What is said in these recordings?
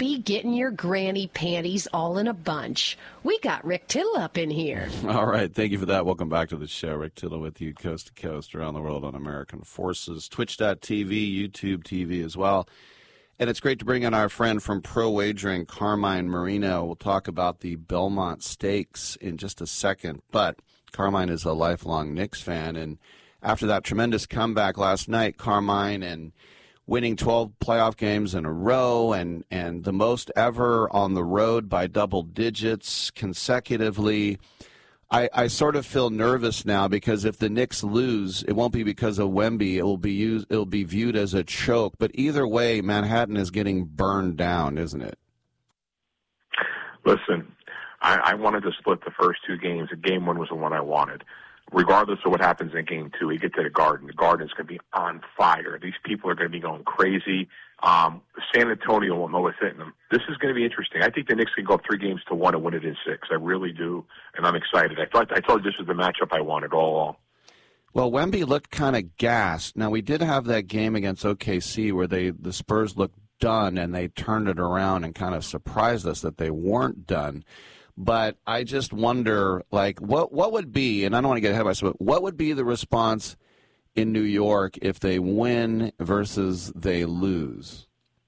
be getting your granny panties all in a bunch. We got Rick Tittle up in here. All right, thank you for that. Welcome back to the show. Rick Tittle with you coast to coast around the world on American Forces, Twitch.tv, YouTube TV as well. And it's great to bring in our friend from Pro Wagering, Carmine Marino. We'll talk about the Belmont Stakes in just a second, but Carmine is a lifelong Knicks fan, and after that tremendous comeback last night, Carmine, and winning 12 playoff games in a row and the most ever on the road by double digits consecutively, I sort of feel nervous now because if the Knicks lose, it won't be because of Wemby. It'll be viewed as a choke. But either way, Manhattan is getting burned down, isn't it? Listen, I wanted to split the first two games. Game one was the one I wanted. Regardless of what happens in Game 2, we get to the Garden. The Garden's going to be on fire. These people are going to be going crazy. San Antonio won't know what's hitting them. This is going to be interesting. I think the Knicks can go up 3-1 and win it in 6. I really do, and I'm excited. I told you this was the matchup I wanted all along. Well, Wemby looked kind of gassed. Now, we did have that game against OKC where the Spurs looked done, and they turned it around and kind of surprised us that they weren't done. But I just wonder, like, what would be, and I don't want to get ahead of myself, but what would be the response in New York if they win versus they lose?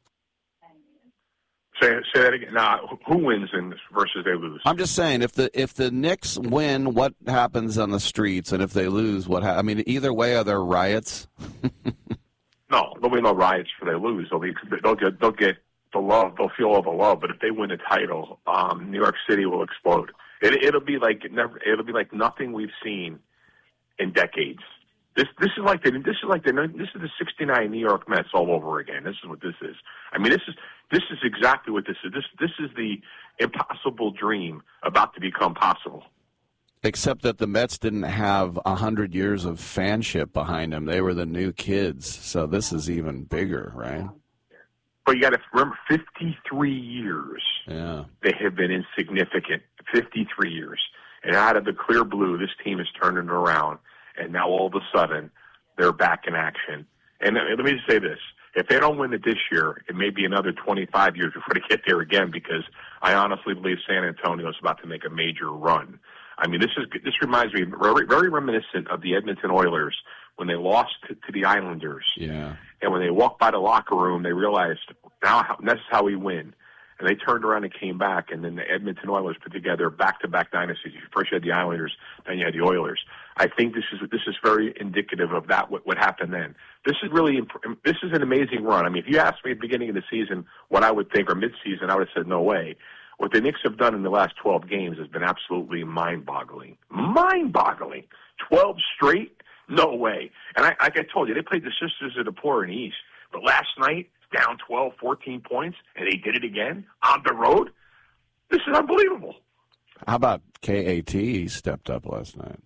Say that again. Now, who wins versus they lose? I'm just saying, if the Knicks win, what happens on the streets, and if they lose, what happens? I mean, either way, are there riots? No, there'll be no riots for they lose. They'll get the love. They'll feel all the love. But if they win the title, New York City will explode. It'll be like nothing we've seen in decades. This is the '69 New York Mets all over again. This is what this is. I mean, this is exactly what this is. This is the impossible dream about to become possible. Except that the Mets didn't have 100 years of fanship behind them. They were the new kids. So this is even bigger, right? But you got to remember, 53 years. Yeah. They have been insignificant. 53 years. And out of the clear blue, this team is turning it around. And now all of a sudden, they're back in action. And let me just say this. If they don't win it this year, it may be another 25 years before they get there again, because I honestly believe San Antonio is about to make a major run. I mean, this reminds me very, very reminiscent of the Edmonton Oilers when they lost to the Islanders. Yeah. And when they walked by the locker room, they realized this is how we win. And they turned around and came back, and then the Edmonton Oilers put together back-to-back dynasties. First you had the Islanders, then you had the Oilers. I think this is very indicative of that, what happened then. This is an amazing run. I mean, if you asked me at the beginning of the season what I would think, or mid-season, I would have said no way. What the Knicks have done in the last 12 games has been absolutely mind-boggling. Mind-boggling. 12 straight? No way. And like I told you, they played the Sisters of the Poor in the East. But last night, down 12, 14 points, and they did it again on the road? This is unbelievable. How about KAT? He stepped up last night.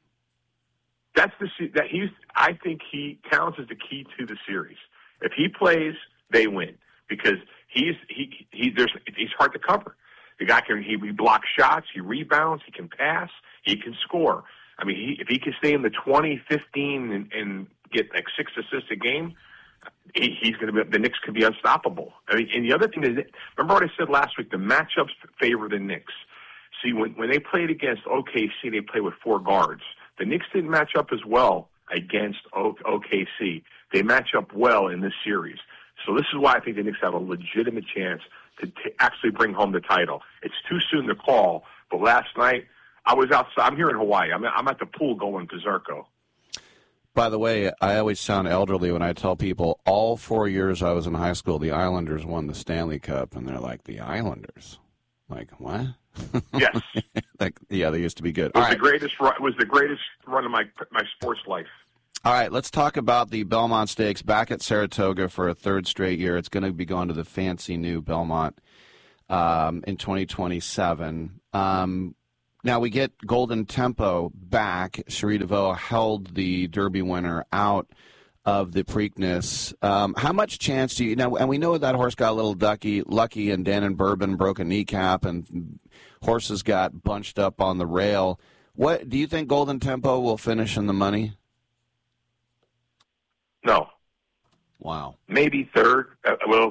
I think he counts as the key to the series. If he plays, they win, because he's hard to cover. The guy he blocks shots, he rebounds, he can pass, he can score. I mean, if he can stay in the 20, 15, and get like 6 assists a game, he's going to be. The Knicks could be unstoppable. I mean, and the other thing is, remember what I said last week? The matchups favor the Knicks. See, when they played against OKC, they played with 4 guards. The Knicks didn't match up as well against OKC. They match up well in this series. So this is why I think the Knicks have a legitimate chance to actually bring home the title. It's too soon to call, but last night I was outside. I'm here in Hawaii. I'm at the pool going berserko. By the way, I always sound elderly when I tell people all 4 years I was in high school, the Islanders won the Stanley Cup, and they're like, the Islanders? Like, what? Yes. Yeah, they used to be good. It was the greatest run of my sports life. All right, let's talk about the Belmont Stakes back at Saratoga for a 3rd straight year. It's going to be going to the fancy new Belmont in 2027. Now we get Golden Tempo back. Cherie DeVaux held the Derby winner out of the Preakness. How much chance do you know? And we know that horse got a little lucky, and Dan and Bourbon broke a kneecap, and horses got bunched up on the rail. What do you think Golden Tempo will finish in the money? No. Wow. Maybe 3rd. Luck.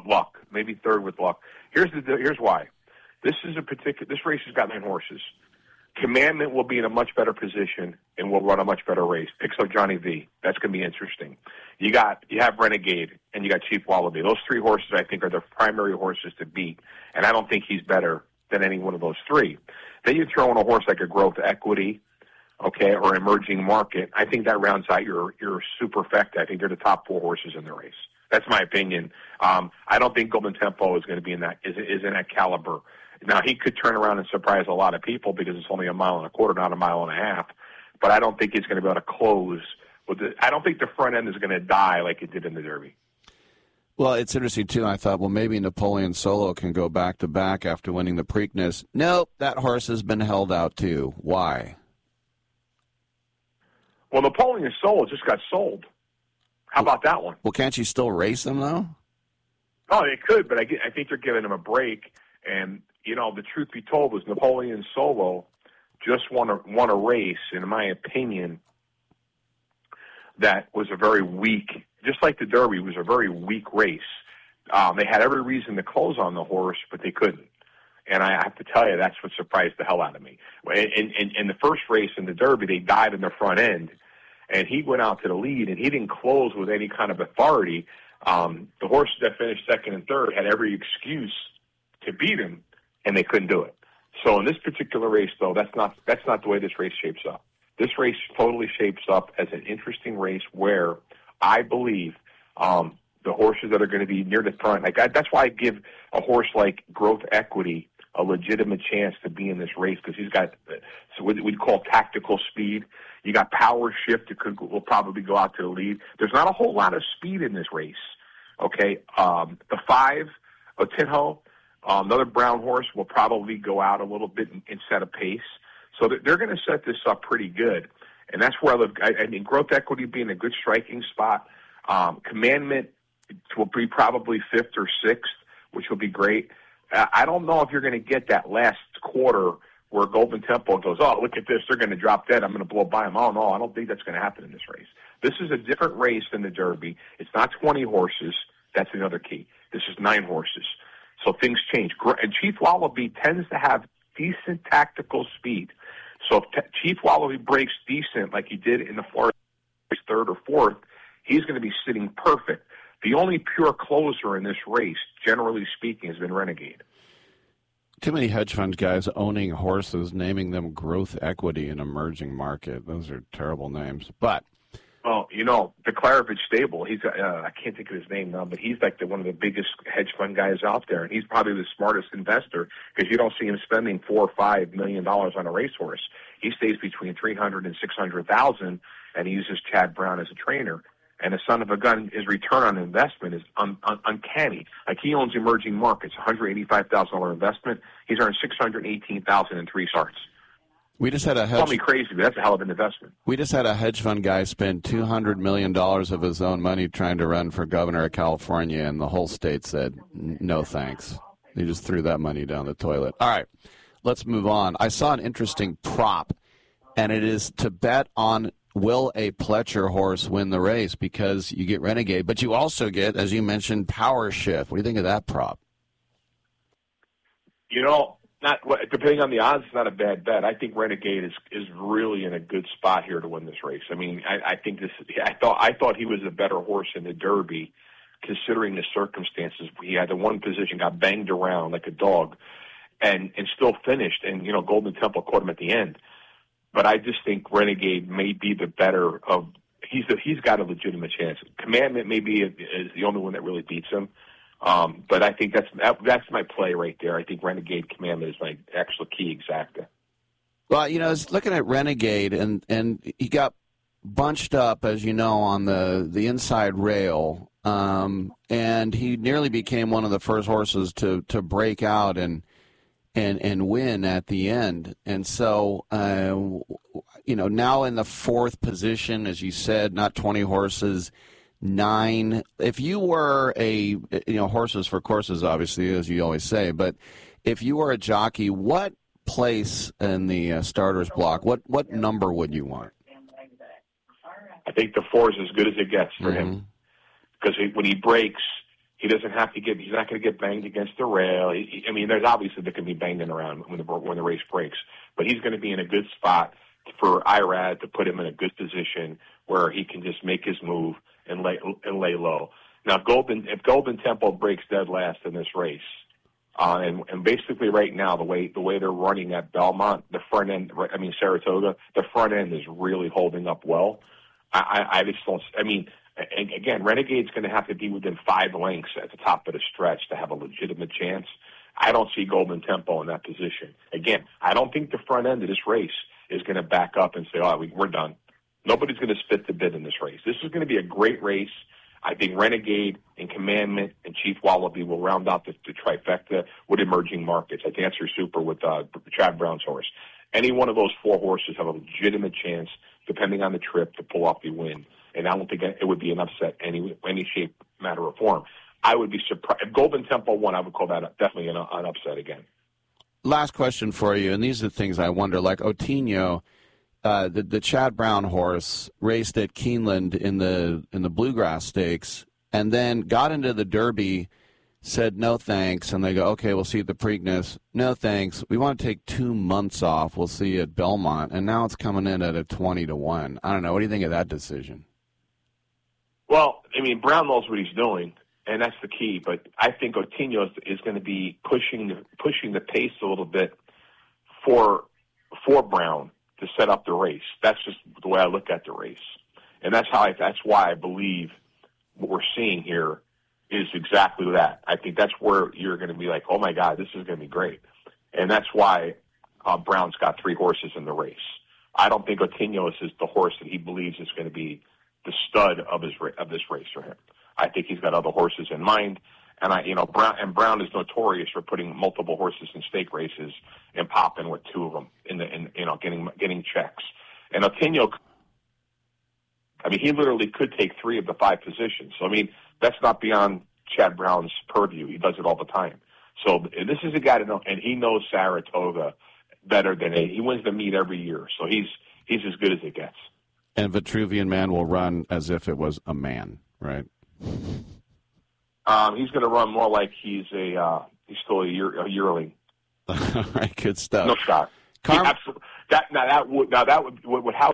maybe third with luck. Here's why. This race has got 9 horses. Commandment will be in a much better position and will run a much better race. Picks up Johnny V. That's going to be interesting. You have Renegade and you got Chief Wallaby. Those 3 horses, I think, are the primary horses to beat, and I don't think he's better than any one of those 3. Then you throw in a horse like a Growth Equity, okay, or Emerging Market. I think that rounds out your superfecta. I think they're the top 4 horses in the race. That's my opinion. I don't think Golden Tempo is going to be in that caliber. Now, he could turn around and surprise a lot of people because it's only 1.25 miles, not 1.5 miles. But I don't think he's going to be able to close I don't think the front end is going to die like it did in the Derby. Well, it's interesting, too. I thought, well, maybe Napoleon Solo can go back-to-back after winning the Preakness. Nope, that horse has been held out, too. Why? Well, Napoleon Solo just got sold. How about that one? Well, can't you still race him, though? Oh, they could, but I think they're giving him a break. And, the truth be told was Napoleon Solo just won a race, in my opinion, that was a very weak, just like the Derby, was a very weak race. They had every reason to close on the horse, but they couldn't. And I have to tell you, that's what surprised the hell out of me. In the first race in the Derby, they died in the front end, and he went out to the lead, and he didn't close with any kind of authority. The horses that finished second and third had every excuse to beat him, and they couldn't do it. So in this particular race, though, that's not the way this race shapes up. This race totally shapes up as an interesting race where I believe the horses that are going to be near the front, that's why I give a horse like Growth Equity a legitimate chance to be in this race, because he's got what we'd call tactical speed. You got Power Shift that will probably go out to the lead. There's not a whole lot of speed in this race. Okay, the 5, Otinho, another brown horse, will probably go out a little bit and set a pace. So they're going to set this up pretty good, and that's where I mean, Growth Equity being a good striking spot. Commandment will be probably 5th or 6th, which will be great. I don't know if you're going to get that last quarter where Golden Tempo goes, oh, look at this, they're going to drop dead, I'm going to blow by them. Oh, no, I don't think that's going to happen in this race. This is a different race than the Derby. It's not 20 horses. That's another key. This is 9 horses. So things change. And Chief Wallaby tends to have decent tactical speed. So if Chief Wallaby breaks decent like he did in the Florida race, 3rd or 4th, he's going to be sitting perfect. The only pure closer in this race, generally speaking, has been Renegade. Too many hedge fund guys owning horses, naming them Growth Equity and Emerging Market. Those are terrible names. But well, the Klarovich stable, he's I can't think of his name now, but he's like one of the biggest hedge fund guys out there, and he's probably the smartest investor because you don't see him spending $4 or $5 million on a racehorse. He stays between $300,000 and $600,000, and he uses Chad Brown as a trainer. And the son of a gun, his return on investment is uncanny. Like, he owns Emerging Markets, $185,000 investment. He's earned $618,000 in 3 starts. We just had a Call me crazy, but that's a hell of an investment. We just had a hedge fund guy spend $200 million of his own money trying to run for governor of California, and the whole state said, no thanks. He just threw that money down the toilet. All right, let's move on. I saw an interesting prop, and it is to bet on will a Pletcher horse win the race, because you get Renegade, but you also get, as you mentioned, Power Shift. What do you think of that prop? Depending on the odds, it's not a bad bet. I think Renegade is really in a good spot here to win this race. I mean, I think this. I thought he was a better horse in the Derby, considering the circumstances. He had the one position, got banged around like a dog, and still finished. And Golden Temple caught him at the end. But I just think Renegade may be the better of. He's got a legitimate chance. Commandment maybe is the only one that really beats him. But I think that's my play right there. I think Renegade Commandment is my actual key exacta. Well, I was looking at Renegade, and he got bunched up, as you know, on the inside rail, and he nearly became one of the first horses to break out and win at the end. And so, now in the 4th position, as you said, not 20 horses, 9. If you were horses for courses, obviously, as you always say, but if you were a jockey, what place in the starter's block, what number would you want? I think the 4 is as good as it gets for him, because when he breaks, He doesn't have to get. He's not going to get banged against the rail. I mean, there's obviously there can be banging around when the race breaks, but he's going to be in a good spot for Irad to put him in a good position where he can just make his move and lay low. Now, if Golden Temple breaks dead last in this race, and basically right now the way they're running at Belmont, the front end, Saratoga, the front end is really holding up well. I just don't. I mean, again, Renegade's going to have to be within 5 lengths at the top of the stretch to have a legitimate chance. I don't see Golden Tempo in that position. Again, I don't think the front end of this race is going to back up and say, we're done. Nobody's going to spit the bid in this race. This is going to be a great race. I think Renegade and Commandment and Chief Wallaby will round out the trifecta with emerging markets. I think that's your super with Chad Brown's horse. Any one of those 4 horses have a legitimate chance, depending on the trip, to pull off the win. And I don't think it would be an upset any shape, matter, or form. I would be surprised. If Golden Tempo won, I would call that definitely an upset again. Last question for you, and these are things I wonder. Like Otino, the Chad Brown horse raced at Keeneland in the Bluegrass Stakes, and then got into the Derby, said no thanks, and they go, okay, we'll see you at the Preakness. No thanks. We want to take 2 months off. We'll see you at Belmont, and now it's coming in at a 20-1. I don't know. What do you think of that decision? Well, I mean, Brown knows what he's doing, and that's the key. But I think Otino is going to be pushing the pace a little bit for Brown to set up the race. That's just the way I look at the race, and that's why I believe what we're seeing here is exactly that. I think that's where you're going to be like, oh my God, this is going to be great, and that's why Brown's got 3 horses in the race. I don't think Otino is the horse that he believes is going to be the stud of this race for him. I think he's got other horses in mind, and Brown is notorious for putting multiple horses in stake races and popping with 2 of them getting checks. And Otino, I mean, he literally could take 3 of the 5 positions. So I mean, that's not beyond Chad Brown's purview. He does it all the time. So this is a guy to know, and he knows Saratoga better than he wins the meet every year. So he's as good as it gets. And Vitruvian Man will run as if it was a man, right? He's going to run more like he's still a yearling. All right, good stuff. No shot. That would how.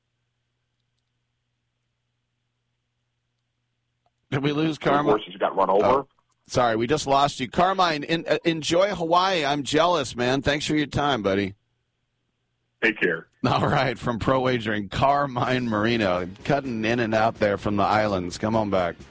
Did we lose Carmine? Horses got run over. Oh, sorry, we just lost you, Carmine. Enjoy Hawaii. I'm jealous, man. Thanks for your time, buddy. Take care. All right, from Pro Wagering, Carmine Marino, cutting in and out there from the islands. Come on back.